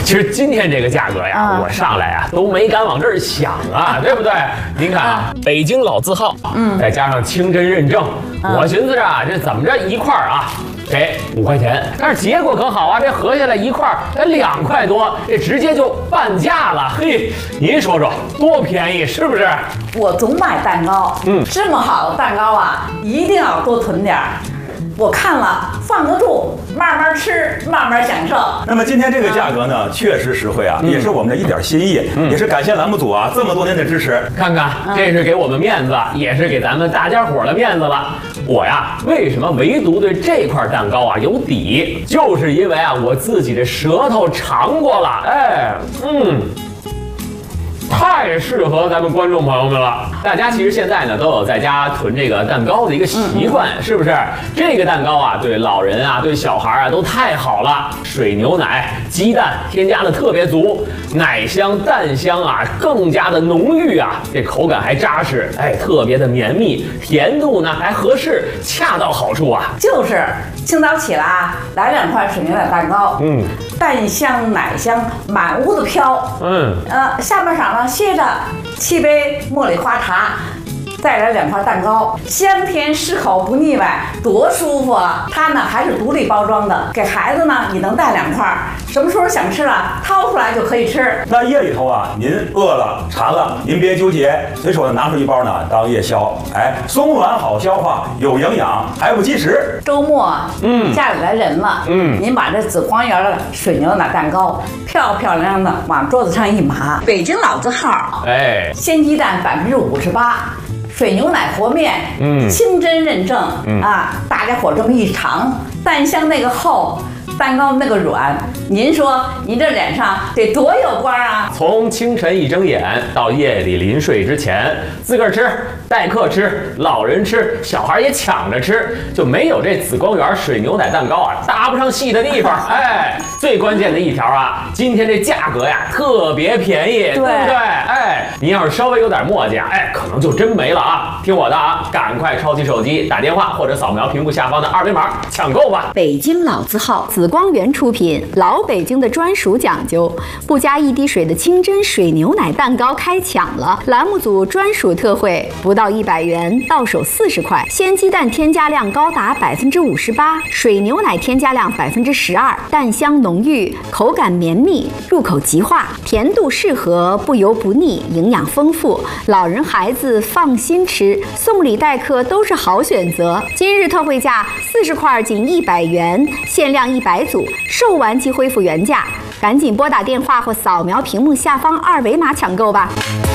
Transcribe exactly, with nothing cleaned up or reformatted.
其实今天这个价格呀，嗯、我上来啊都没敢往这儿想啊，对不对？您看啊，嗯、北京老字号，嗯，再加上清真认证，嗯、我寻思着这怎么着一块儿啊。给五块钱，但是结果可好啊，这合下来一块儿才两块多，这直接就半价了。嘿，您说说多便宜是不是？ 我总买蛋糕，嗯，这么好的蛋糕啊，一定要多囤点儿。我看了放得住，慢慢吃，慢慢享受。 那么今天这个价格呢，确实实惠啊，嗯、也是我们的一点心意，嗯、也是感谢栏目组啊这么多年的支持。 看看，这是给我们面子，也是给咱们大家伙的面子了。我呀，为什么唯独对这块蛋糕啊有底？就是因为啊，我自己的舌头尝过了，哎，嗯。太适合咱们观众朋友们了。大家其实现在呢都有在家囤这个蛋糕的一个习惯，嗯、是不是？这个蛋糕啊，对老人啊，对小孩啊都太好了。水牛奶、鸡蛋添加的特别足，奶香、蛋香啊更加的浓郁啊，这口感还扎实，哎，特别的绵密，甜度呢还合适，恰到好处啊。 就是清早起来啊，来两块水牛奶蛋糕，嗯，蛋香奶香满屋子飘，嗯，呃，下半晌呢。歇着沏杯茉莉花茶，再来两块蛋糕，香甜适口不腻歪，多舒服啊！它呢还是独立包装的，给孩子呢也能带两块，什么时候想吃了掏出来就可以吃。 那夜里头啊，您饿了馋了，您别纠结，随手拿出一包呢当夜宵，哎，松软好消化，有营养还不积食。 周末，嗯，家里来人了，嗯，您把这紫黄园的水牛奶蛋糕漂漂亮亮的往桌子上一码，北京老字号，哎，鲜鸡蛋百分之五十八。水牛奶和面，嗯，清真认证，嗯啊，大家伙这么一尝，蛋香那个厚，蛋糕那个软，您说您这脸上得多有光啊！ 从清晨一睁眼到夜里临睡之前，自个儿吃、待客吃、老人吃、小孩也抢着吃，就没有这紫光园水牛奶蛋糕啊搭不上戏的地方。哎，最关键的一条啊，今天这价格呀特别便宜，对不对？哎，您要是稍微有点磨叽啊，哎，可能就真没了啊！听我的啊，赶快抄起手机打电话或者扫描屏幕下方的二维码抢购吧！ 北京老字号紫光园出品，老北京的专属讲究，不加一滴水的清真水牛奶蛋糕开抢了！栏目组专属特惠，不到一百元，到手四十块。鲜鸡蛋添加量高达百分之五十八，水牛奶添加量百分之十二，蛋香浓郁，口感绵密，入口即化，甜度适合，不油不腻，营养丰富，老人孩子放心吃，送礼待客都是好选择。今日特惠价四十块仅一百元，限量一百组，售完即恢复原价，赶紧拨打电话或扫描屏幕下方二维码抢购吧。